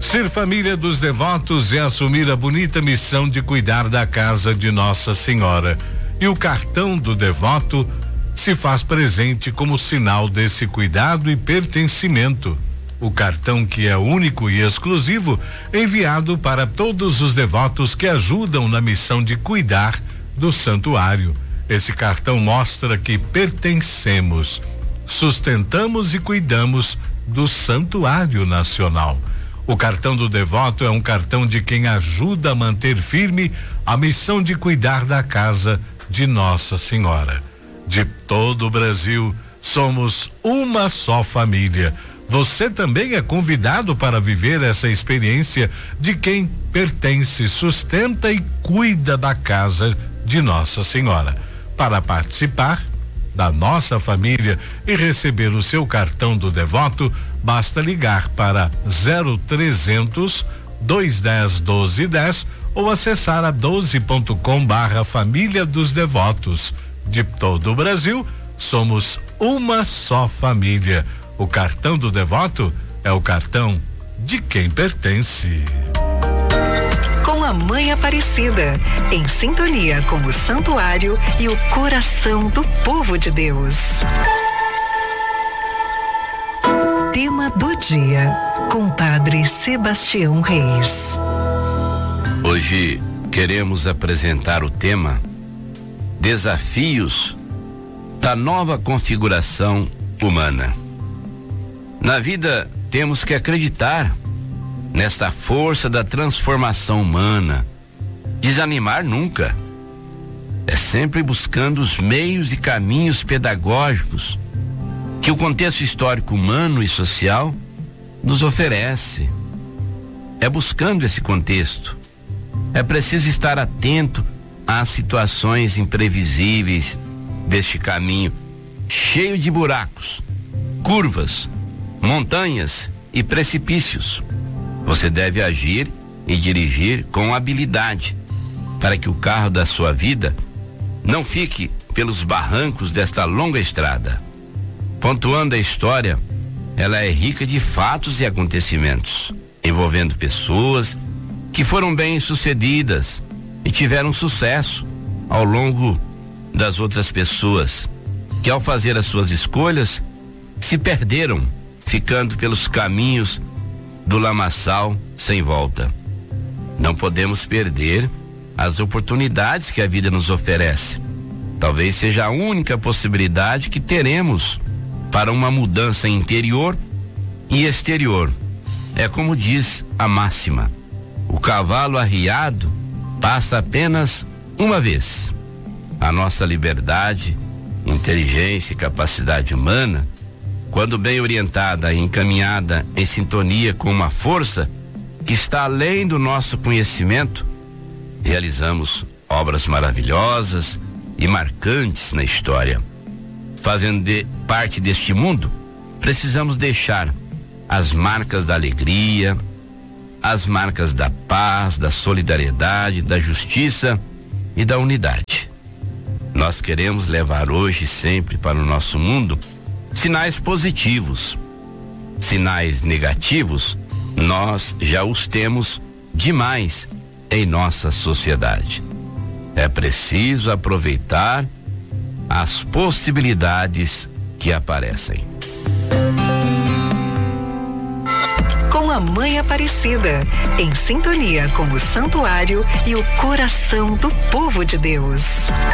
Ser família dos devotos é assumir a bonita missão de cuidar da casa de Nossa Senhora. E o cartão do devoto se faz presente como sinal desse cuidado e pertencimento. O cartão, que é único e exclusivo, enviado para todos os devotos que ajudam na missão de cuidar do santuário. Esse cartão mostra que pertencemos, sustentamos e cuidamos do Santuário Nacional. O cartão do devoto é um cartão de quem ajuda a manter firme a missão de cuidar da casa de Nossa Senhora. De todo o Brasil, somos uma só família. Você também é convidado para viver essa experiência de quem pertence, sustenta e cuida da casa de Nossa Senhora. Para participar da nossa família e receber o seu cartão do devoto, basta ligar para 0300 210 1210 ou acessar a 12.com/família dos devotos. De todo o Brasil, somos uma só família. O cartão do devoto é o cartão de quem pertence. Com a Mãe Aparecida, em sintonia com o santuário e o coração do povo de Deus. Tema do dia, com Padre Sebastião Reis. Hoje queremos apresentar o tema Desafios da nova configuração humana. Na vida temos que acreditar nesta força da transformação humana. Desanimar nunca. É sempre buscando os meios e caminhos pedagógicos que o contexto histórico humano e social nos oferece. É buscando esse contexto. É preciso estar atento às situações imprevisíveis deste caminho, cheio de buracos, curvas, montanhas e precipícios. Você deve agir e dirigir com habilidade para que o carro da sua vida não fique pelos barrancos desta longa estrada. Pontuando a história, ela é rica de fatos e acontecimentos, envolvendo pessoas que foram bem-sucedidas e tiveram sucesso ao longo das outras pessoas, que ao fazer as suas escolhas, se perderam, ficando pelos caminhos do lamaçal sem volta. Não podemos perder as oportunidades que a vida nos oferece. Talvez seja a única possibilidade que teremos para uma mudança interior e exterior. É como diz a máxima: o cavalo arriado passa apenas uma vez. A nossa liberdade, inteligência e capacidade humana, quando bem orientada e encaminhada em sintonia com uma força que está além do nosso conhecimento, realizamos obras maravilhosas e marcantes na história. Fazendo parte deste mundo, precisamos deixar as marcas da alegria, as marcas da paz, da solidariedade, da justiça e da unidade. Nós queremos levar hoje e sempre para o nosso mundo sinais positivos. Sinais negativos, nós já os temos demais em nossa sociedade. É preciso aproveitar as possibilidades que aparecem. Com a Mãe Aparecida, em sintonia com o santuário e o coração do povo de Deus.